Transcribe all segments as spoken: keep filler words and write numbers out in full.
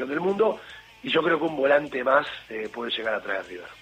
del mundo, y yo creo que un volante más eh, puede llegar a traer River.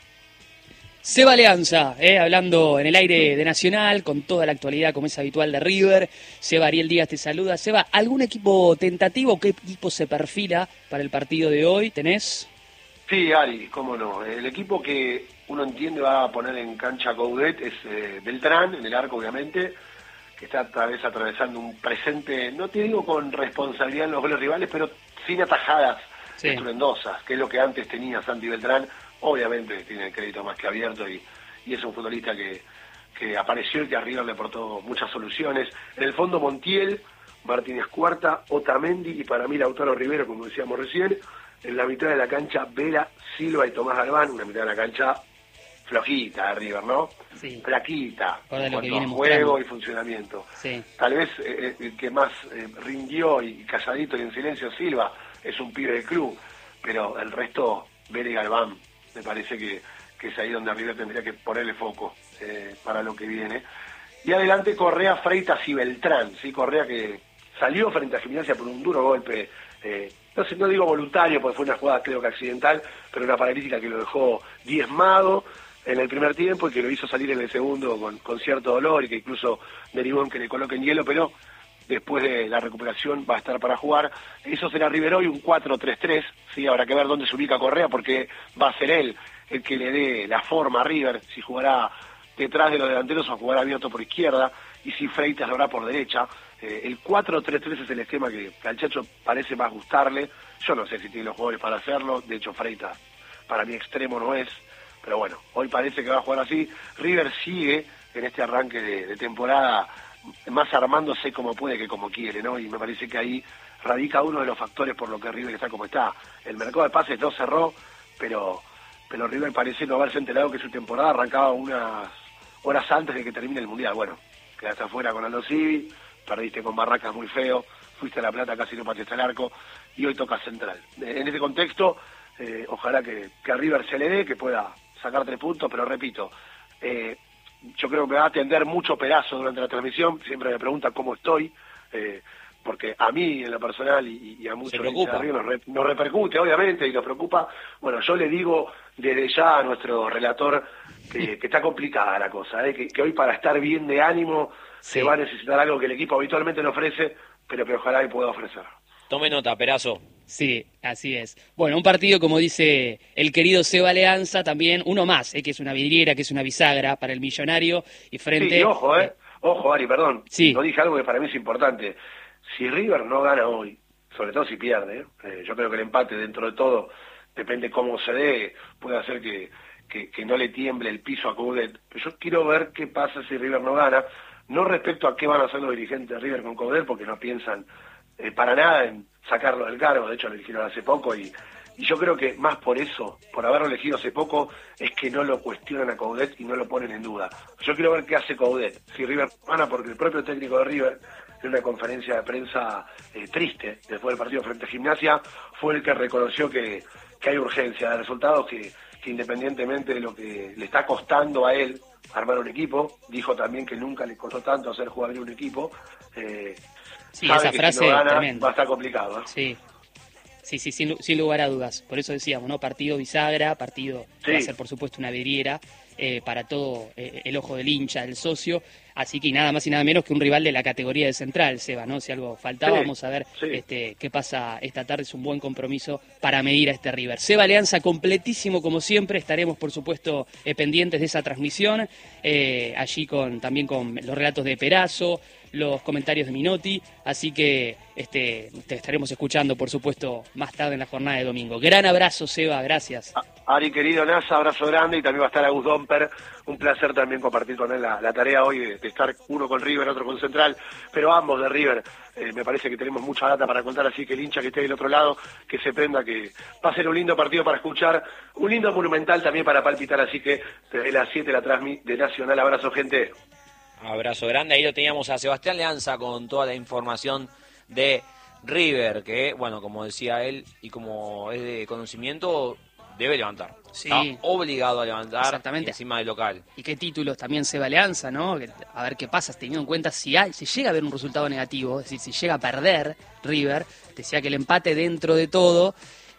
Seba Leanza, eh, hablando en el aire de Nacional, con toda la actualidad como es habitual de River. Seba, Ariel Díaz te saluda. Seba, ¿algún equipo tentativo? ¿Qué equipo se perfila para el partido de hoy? ¿Tenés? Sí, Ari, cómo no. El equipo que uno entiende va a poner en cancha Coudet es eh, Beltrán, en el arco obviamente, que está tal vez atravesando un presente, no te digo con responsabilidad en los goles rivales, pero sin atajadas sí. estruendosas, que es lo que antes tenía Santi Beltrán. Obviamente tiene el crédito más que abierto y, y es un futbolista que, que apareció y que a River le aportó muchas soluciones. En el fondo Montiel, Martínez Cuarta, Otamendi y para mí Lautaro Rivero, como decíamos recién. En la mitad de la cancha Vera, Silva y Tomás Galván, una mitad de la cancha flojita de River, ¿no? Sí. Flaquita, en cuanto a juego y funcionamiento. Sí. Tal vez eh, el que más eh, rindió y calladito y en silencio Silva es un pibe del club, pero el resto, Vera y Galván, me parece que, que es ahí donde River tendría que ponerle foco eh, para lo que viene. Y adelante Correa, Freitas y Beltrán, ¿sí? Correa que salió frente a Gimnasia por un duro golpe, eh, no sé, no digo voluntario, porque fue una jugada creo que accidental, pero una paralítica que lo dejó diezmado en el primer tiempo y que lo hizo salir en el segundo con, con cierto dolor y que incluso derivó en que le coloquen hielo, pero después de la recuperación va a estar para jugar. Eso será River hoy, un cuatro tres tres, ¿sí? Habrá que ver dónde se ubica Correa, porque va a ser él el que le dé la forma a River, si jugará detrás de los delanteros o jugará abierto por izquierda, y si Freitas lo hará por derecha. Eh, el cuatro tres tres es el esquema que, que al Chacho parece más gustarle. Yo no sé si tiene los jugadores para hacerlo, de hecho Freitas para mí extremo no es, pero bueno, hoy parece que va a jugar así. River sigue en este arranque de, de temporada más armándose como puede que como quiere, ¿no? Y me parece que ahí radica uno de los factores por lo que River está como está. El mercado de pases no cerró, pero pero River parece no haberse enterado que su temporada arrancaba unas horas antes de que termine el Mundial. Bueno, quedaste afuera con Aldo Civi, perdiste con Barracas muy feo, fuiste a La Plata, casi no pateaste el arco, y hoy toca Central. En ese contexto, eh, ojalá que, que a River se le dé, que pueda sacar tres puntos, pero repito, eh, yo creo que me va a atender mucho Perazo durante la transmisión, siempre me pregunta cómo estoy, eh, porque a mí en lo personal y, y a muchos de nos, re, nos repercute obviamente y nos preocupa. Bueno, yo le digo desde ya a nuestro relator que, que está complicada la cosa, ¿eh? que, que hoy para estar bien de ánimo sí. se va a necesitar algo que el equipo habitualmente no ofrece, pero que ojalá y pueda ofrecer. Tome nota, Perazo. Sí, así es. Bueno, un partido, como dice el querido Seba Leanza, también uno más, eh, que es una vidriera, que es una bisagra para el Millonario y frente... Sí, y ojo, eh, ojo, Ari, perdón, sí. no dije algo que para mí es importante. Si River no gana hoy, sobre todo si pierde, eh, yo creo que el empate dentro de todo, depende cómo se dé, puede hacer que, que, que no le tiemble el piso a Coudet. Pero yo quiero ver qué pasa si River no gana, no respecto a qué van a hacer los dirigentes de River con Coudet, porque no piensan eh, para nada en sacarlo del cargo, de hecho lo eligieron hace poco y, y yo creo que más por eso, por haberlo elegido hace poco, es que no lo cuestionan a Coudet y no lo ponen en duda. Yo quiero ver qué hace Coudet, si River gana, porque el propio técnico de River, en una conferencia de prensa eh, triste, después del partido frente a Gimnasia, fue el que reconoció que, que hay urgencia de resultados, que, que independientemente de lo que le está costando a él armar un equipo, dijo también que nunca le costó tanto hacer jugar bien un equipo, eh, sí, sabe esa que frase si no gana, tremenda. Va a estar complicado, ¿eh? Sí. Sí, sí, sin, sin lugar a dudas. Por eso decíamos, ¿no? Partido bisagra, partido sí. que va a ser, por supuesto, una vidriera eh, para todo eh, el ojo del hincha, del socio. Así que nada más y nada menos que un rival de la categoría de Central, Seba, ¿no? Si algo faltaba, sí, vamos a ver sí. este, qué pasa esta tarde. Es un buen compromiso para medir a este River. Seba Leanza, completísimo como siempre. Estaremos, por supuesto, eh, pendientes de esa transmisión. Eh, allí con también con los relatos de Perazo, los comentarios de Minotti, así que este, te estaremos escuchando, por supuesto, más tarde en la jornada de domingo. Gran abrazo, Seba, gracias. Ari, querido Nasa, abrazo grande, y también va a estar Agus Domper, un placer también compartir con él la, la tarea hoy de, de estar uno con River, otro con Central, pero ambos de River. Eh, me parece que tenemos mucha data para contar, así que el hincha que esté del otro lado, que se prenda, que va a ser un lindo partido para escuchar, un lindo monumental también para palpitar, así que desde las siete la transmisión de Nacional. Abrazo, gente. Abrazo grande, ahí lo teníamos a Sebastián Leanza con toda la información de River, que, bueno, como decía él, y como es de conocimiento, debe levantar. Sí. Está obligado a levantar. Exactamente. Encima del local. Y qué títulos también Seba Leanza, ¿no? A ver qué pasa, teniendo en cuenta si hay, si llega a haber un resultado negativo, es decir, si llega a perder River, decía que el empate dentro de todo